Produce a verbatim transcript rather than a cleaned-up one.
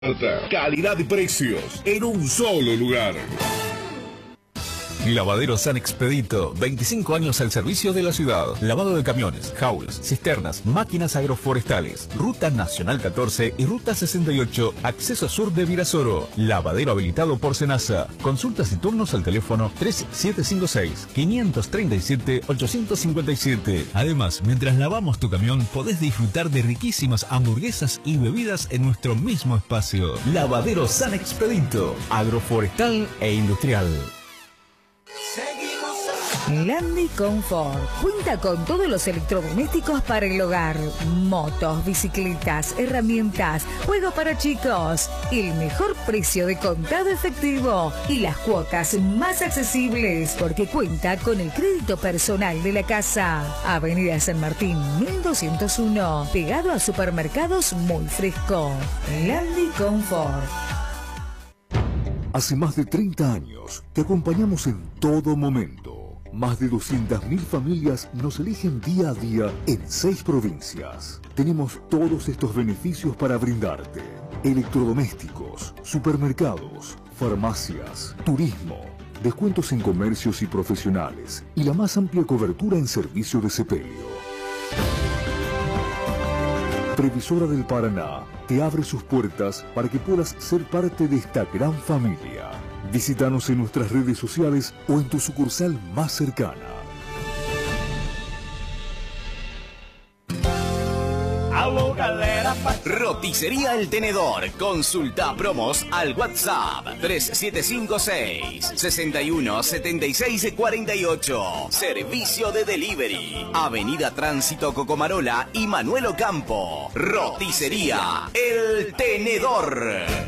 Calidad y precios en un solo lugar. Lavadero San Expedito, veinticinco años al servicio de la ciudad. Lavado de camiones, jaulas, cisternas, máquinas agroforestales. Ruta Nacional catorce y Ruta sesenta y ocho, acceso sur de Virasoro. Lavadero habilitado por Senasa. Consultas y turnos al teléfono tres siete cinco seis, cinco tres siete, ocho cinco siete. Además, mientras lavamos tu camión, podés disfrutar de riquísimas hamburguesas y bebidas en nuestro mismo espacio. Lavadero San Expedito, agroforestal e industrial. Landi Confort cuenta con todos los electrodomésticos para el hogar, motos, bicicletas, herramientas, juegos para chicos, el mejor precio de contado efectivo y las cuotas más accesibles porque cuenta con el crédito personal de la casa. Avenida San Martín mil doscientos uno, pegado a supermercados Muy Fresco. Landi Confort. Hace más de treinta años te acompañamos en todo momento. Más de doscientas mil familias nos eligen día a día en seis provincias. Tenemos todos estos beneficios para brindarte: electrodomésticos, supermercados, farmacias, turismo, descuentos en comercios y profesionales y la más amplia cobertura en servicio de sepelio. Previsora del Paraná te abre sus puertas para que puedas ser parte de esta gran familia. Visítanos en nuestras redes sociales o en tu sucursal más cercana. Roticería El Tenedor. Consulta promos al WhatsApp tres siete cinco seis, seis uno siete seis cuatro ocho. Servicio de delivery. Avenida Tránsito Cocomarola y Manuel Ocampo. Roticería El Tenedor.